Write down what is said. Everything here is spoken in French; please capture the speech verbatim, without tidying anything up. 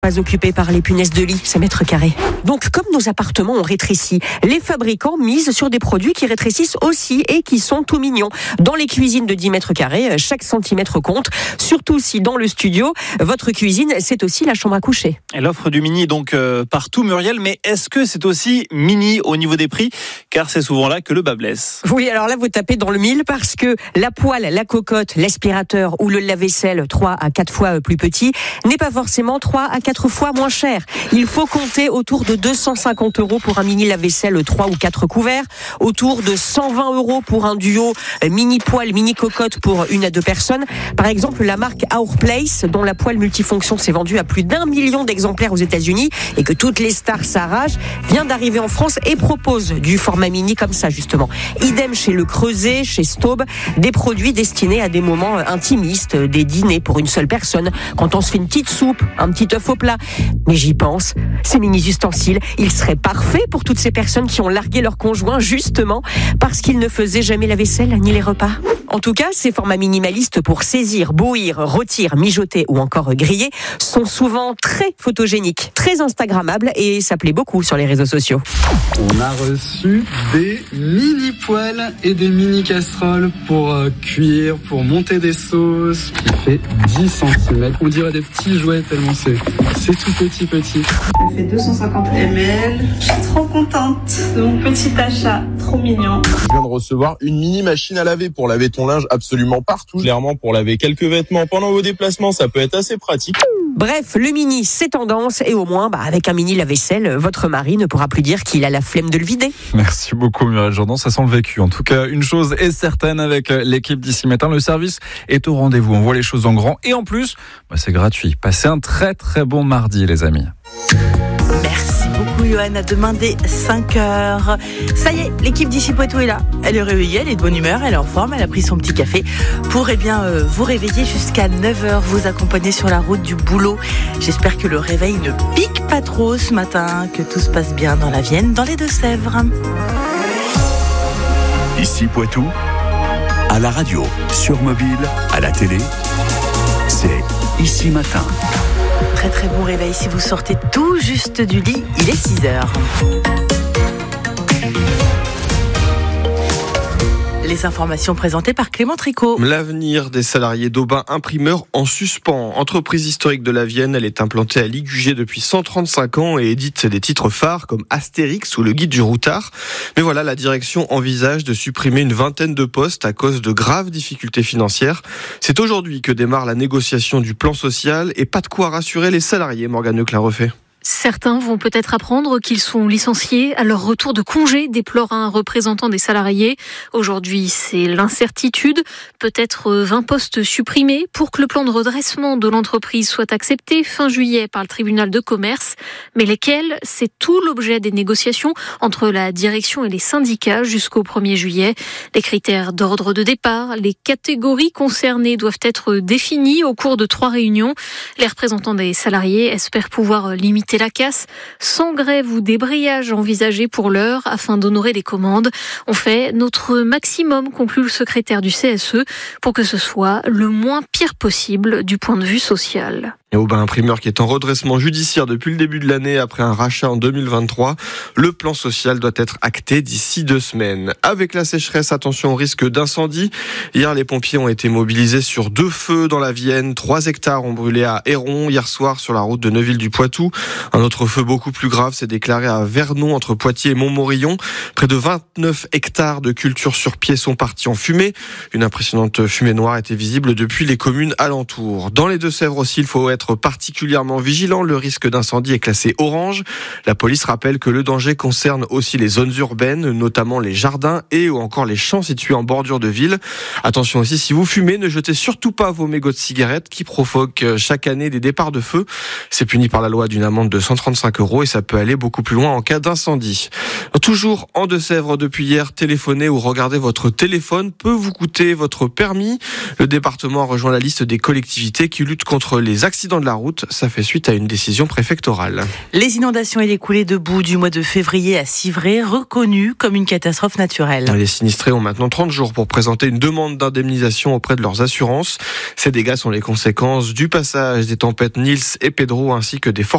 Pas occupés par les punaises de lit, ces mètres carrés. Donc, comme nos appartements ont rétréci, les fabricants misent sur des produits qui rétrécissent aussi et qui sont tout mignons. Dans les cuisines de dix mètres carrés, chaque centimètre compte, surtout si dans le studio, votre cuisine, c'est aussi la chambre à coucher. Et l'offre du mini est donc euh, partout, Muriel, mais est-ce que c'est aussi mini au niveau des prix ? Car c'est souvent là que le bas blesse. Oui, alors là, vous tapez dans le mille parce que la poêle, la cocotte, l'aspirateur ou le lave-vaisselle trois à quatre fois plus petit n'est pas forcément trois à quatre fois moins cher. Il faut compter autour de deux cent cinquante euros pour un mini lave-vaisselle trois ou quatre couverts, autour de cent vingt euros pour un duo mini poêle, mini cocotte pour une à deux personnes. Par exemple, la marque Our Place, dont la poêle multifonction s'est vendue à plus d'un million d'exemplaires aux États-Unis et que toutes les stars s'arrachent, vient d'arriver en France et propose du format mini comme ça, justement. Idem chez Le Creuset, chez Staub, des produits destinés à des moments intimistes, des dîners pour une seule personne, quand on se fait une petite soupe, un petit œuf au plat. Mais j'y pense, ces mini-ustensiles, ils seraient parfaits pour toutes ces personnes qui ont largué leur conjoint justement parce qu'ils ne faisaient jamais la vaisselle ni les repas. En tout cas, ces formats minimalistes pour saisir, bouillir, rôtir, mijoter ou encore griller sont souvent très photogéniques, très instagrammables et ça plaît beaucoup sur les réseaux sociaux. On a reçu des mini poêles et des mini casseroles pour euh, cuire, pour monter des sauces. Il fait dix centimètres. On dirait des petits jouets tellement c'est, c'est tout petit petit. Ça fait deux cent cinquante millilitres. Je suis trop contente de mon petit achat. Trop mignon. Je viens de recevoir une mini machine à laver pour laver ton linge absolument partout. Clairement, pour laver quelques vêtements pendant vos déplacements, ça peut être assez pratique. Bref, le mini, c'est tendance et au moins, bah, avec un mini lave-vaisselle, votre mari ne pourra plus dire qu'il a la flemme de le vider. Merci beaucoup Muriel Jourdan, ça sent le vécu. En tout cas, une chose est certaine avec l'équipe d'ici matin, le service est au rendez-vous. On voit les choses en grand et en plus, bah, c'est gratuit. Passez un très très bon mardi les amis. Merci beaucoup Johan, à demain dès cinq heures. Ça y est, l'équipe d'ici Poitou est là. Elle est réveillée, elle est de bonne humeur, elle est en forme, elle a pris son petit café pour eh bien, euh, vous réveiller jusqu'à neuf heures, vous accompagner sur la route du boulot. J'espère que le réveil ne pique pas trop ce matin, que tout se passe bien dans la Vienne, dans les Deux-Sèvres. Ici Poitou, à la radio, sur mobile, à la télé, c'est Ici Matin. Très très bon réveil si vous sortez tout juste du lit, il est six heures. Les informations présentées par Clément Tricot. L'avenir des salariés d'Aubin Imprimeur en suspens. Entreprise historique de la Vienne, elle est implantée à Ligugé depuis cent trente-cinq ans et édite des titres phares comme Astérix ou Le Guide du Routard. Mais voilà, la direction envisage de supprimer une vingtaine de postes à cause de graves difficultés financières. C'est aujourd'hui que démarre la négociation du plan social et pas de quoi rassurer les salariés, Morgane Leclerc-Refait. Certains vont peut-être apprendre qu'ils sont licenciés à leur retour de congé, déplore un représentant des salariés. Aujourd'hui, c'est l'incertitude. Peut-être vingt postes supprimés pour que le plan de redressement de l'entreprise soit accepté fin juillet par le tribunal de commerce. Mais lesquels ? C'est tout l'objet des négociations entre la direction et les syndicats jusqu'au premier juillet. Les critères d'ordre de départ, les catégories concernées doivent être définies au cours de trois réunions. Les représentants des salariés espèrent pouvoir limiter la casse, sans grève ou débrayage envisagé pour l'heure afin d'honorer les commandes. On fait notre maximum, conclut le secrétaire du C S E, pour que ce soit le moins pire possible du point de vue social. Et Aubin Imprimeur qui est en redressement judiciaire depuis le début de l'année après un rachat en deux mille vingt-trois. Le plan social doit être acté d'ici deux semaines. Avec la sécheresse, attention au risque d'incendie. Hier, les pompiers ont été mobilisés sur deux feux dans la Vienne. Trois hectares ont brûlé à Héron hier soir sur la route de Neuville-du-Poitou. Un autre feu beaucoup plus grave s'est déclaré à Vernon entre Poitiers et Montmorillon. Près de vingt-neuf hectares de cultures sur pied sont partis en fumée. Une impressionnante fumée noire était visible depuis les communes alentours. Dans les Deux-Sèvres aussi, il faut être particulièrement vigilant. Le risque d'incendie est classé orange. La police rappelle que le danger concerne aussi les zones urbaines, notamment les jardins et ou encore les champs situés en bordure de ville. Attention aussi, si vous fumez, ne jetez surtout pas vos mégots de cigarettes qui provoquent chaque année des départs de feu. C'est puni par la loi d'une amende de cent trente-cinq euros et ça peut aller beaucoup plus loin en cas d'incendie. Toujours en Deux-Sèvres depuis hier, téléphoner ou regarder votre téléphone peut vous coûter votre permis. Le département a rejoint la liste des collectivités qui luttent contre les accidents l'accident de la route, ça fait suite à une décision préfectorale. Les inondations et les coulées de boue du mois de février à Civray, reconnues comme une catastrophe naturelle. Les sinistrés ont maintenant trente jours pour présenter une demande d'indemnisation auprès de leurs assurances. Ces dégâts sont les conséquences du passage des tempêtes Nils et Pedro ainsi que des fortes